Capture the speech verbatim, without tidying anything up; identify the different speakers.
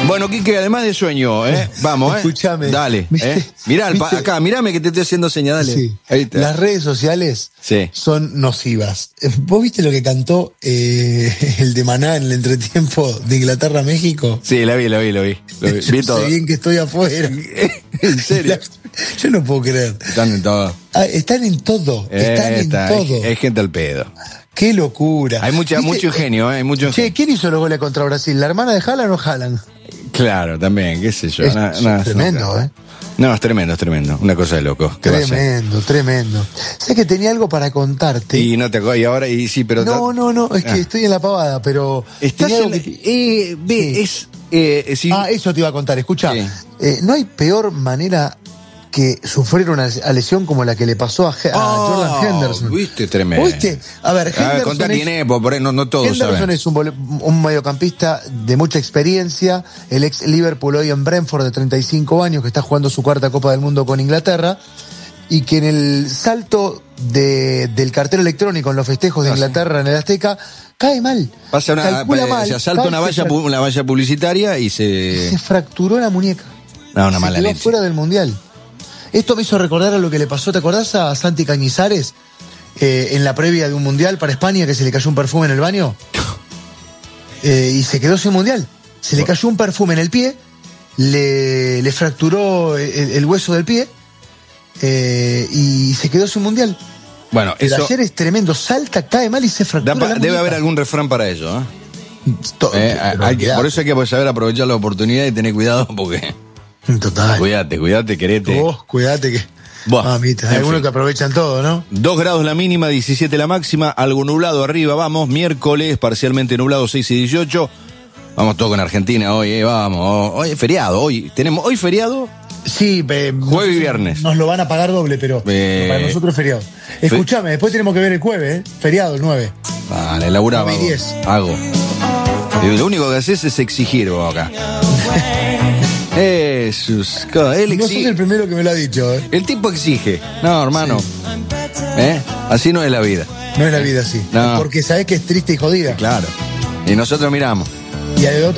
Speaker 1: Bueno, Quique, además de sueño, ¿eh? Vamos, ¿eh?
Speaker 2: Escuchame.
Speaker 1: Dale, ¿eh? Mirá, el pa- acá, mirame que te estoy haciendo señales.
Speaker 2: Sí.
Speaker 1: Ahí está.
Speaker 2: Las redes sociales
Speaker 1: Sí.
Speaker 2: son nocivas. ¿Vos viste lo que cantó eh, el de Maná en el entretiempo de Inglaterra a México?
Speaker 1: Sí, la vi, la vi, la vi. Lo vi,
Speaker 2: Yo
Speaker 1: vi
Speaker 2: sé
Speaker 1: todo.
Speaker 2: bien que estoy afuera.
Speaker 1: ¿En serio?
Speaker 2: Yo no puedo creer.
Speaker 1: Están en todo.
Speaker 2: Ah, están en todo.
Speaker 1: Eh,
Speaker 2: Están
Speaker 1: está,
Speaker 2: en
Speaker 1: hay-
Speaker 2: todo.
Speaker 1: Hay gente al pedo.
Speaker 2: Qué locura.
Speaker 1: Hay mucha,
Speaker 2: ¿Viste?
Speaker 1: mucho ingenio, ¿eh? Hay mucho
Speaker 2: Che,
Speaker 1: ingenio.
Speaker 2: ¿quién hizo los goles contra Brasil? ¿La hermana de Haaland o Haaland?
Speaker 1: Claro, también, qué sé yo.
Speaker 2: Es
Speaker 1: Na- na-
Speaker 2: tremendo,
Speaker 1: no,
Speaker 2: ¿eh?
Speaker 1: No, es tremendo, es tremendo. Una cosa de loco. ¿Qué va a ser?
Speaker 2: Tremendo, tremendo. Sé que tenía algo para contarte.
Speaker 1: Y no te acuerdas, y ahora, y sí, pero.
Speaker 2: No, no, no, es que
Speaker 1: Ah.
Speaker 2: estoy en la pavada, pero.
Speaker 1: Estás
Speaker 2: tenía
Speaker 1: en
Speaker 2: algo
Speaker 1: la-
Speaker 2: que-
Speaker 1: eh, ve,
Speaker 2: Sí.
Speaker 1: es. Eh, si-
Speaker 2: Ah, eso te iba a contar. Escucha,
Speaker 1: Sí.
Speaker 2: eh, no hay peor manera que sufrir una lesión como la que le pasó a, He- a
Speaker 1: Oh,
Speaker 2: Jordan Henderson.
Speaker 1: Viste, tremendo.
Speaker 2: ¿Viste? A ver,
Speaker 1: Ah,
Speaker 2: Henderson,
Speaker 1: contá quién
Speaker 2: es,
Speaker 1: es, porque por ahí no, no todos
Speaker 2: Henderson
Speaker 1: saben.
Speaker 2: es un, vole- un mediocampista de mucha experiencia, el ex Liverpool hoy en Brentford de treinta y cinco años, que está jugando su cuarta Copa del Mundo con Inglaterra, y que en el salto de- del cartel electrónico en los festejos de
Speaker 1: Ah, sí.
Speaker 2: Inglaterra en el Azteca, cae mal.
Speaker 1: Pasa una,
Speaker 2: calcula
Speaker 1: eh,
Speaker 2: mal,
Speaker 1: se asalta
Speaker 2: cae,
Speaker 1: una
Speaker 2: se
Speaker 1: valla,
Speaker 2: frac-
Speaker 1: pu- una valla publicitaria y
Speaker 2: y
Speaker 1: se.
Speaker 2: se fracturó la muñeca.
Speaker 1: No, una
Speaker 2: se
Speaker 1: mala
Speaker 2: quedó
Speaker 1: leche.
Speaker 2: fuera del Mundial. Esto me hizo recordar a lo que le pasó, ¿te acordás a Santi Cañizares eh, en la previa de un Mundial para España, que se le cayó un perfume en el baño? Eh, y se quedó sin Mundial. Se le cayó un perfume en el pie, le, le fracturó el, el hueso del pie eh, y se quedó sin Mundial.
Speaker 1: Bueno,
Speaker 2: El
Speaker 1: eso.
Speaker 2: ayer es tremendo, salta, cae mal y se
Speaker 1: da
Speaker 2: fractura
Speaker 1: pa-
Speaker 2: la
Speaker 1: debe
Speaker 2: muñeca.
Speaker 1: haber algún refrán para ello, ¿eh?
Speaker 2: To-
Speaker 1: Eh,
Speaker 2: pero
Speaker 1: hay que-
Speaker 2: olvidate.
Speaker 1: por eso hay que saber aprovechar la oportunidad y tener cuidado porque.
Speaker 2: Total.
Speaker 1: Cuídate, cuídate, querete.
Speaker 2: Vos, cuídate que...
Speaker 1: Buah,
Speaker 2: Mamita, hay
Speaker 1: en
Speaker 2: algunos
Speaker 1: fin.
Speaker 2: que aprovechan todo, ¿no?
Speaker 1: dos grados la mínima, diecisiete la máxima, algo nublado arriba, vamos, miércoles, parcialmente nublado, seis y dieciocho. Vamos todo con Argentina hoy, eh, vamos. Hoy es feriado, hoy. Tenemos hoy feriado.
Speaker 2: Sí, eh,
Speaker 1: Jueves y viernes.
Speaker 2: Nos lo van a pagar doble, pero
Speaker 1: Eh,
Speaker 2: para nosotros es feriado. Escuchame, después tenemos que ver el jueves, ¿eh? Feriado, el nueve.
Speaker 1: Vale, laburaba.
Speaker 2: nueve y diez.
Speaker 1: Hago. Y lo único que haces es exigir vos acá. Jesús, co- él
Speaker 2: No sos
Speaker 1: exige.
Speaker 2: el primero que me lo ha dicho, ¿eh?
Speaker 1: El tipo exige. No, hermano. ¿Eh? Así no es la vida.
Speaker 2: No es la vida así.
Speaker 1: No.
Speaker 2: Porque sabés que es triste y jodida.
Speaker 1: Claro. Y nosotros miramos.
Speaker 2: Y hay otro